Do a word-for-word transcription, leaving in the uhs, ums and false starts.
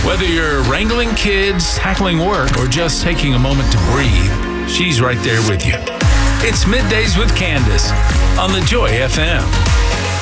Whether you're wrangling kids, tackling work, or just taking a moment to breathe, she's right there with you. It's Middays with Candace on the Joy F M.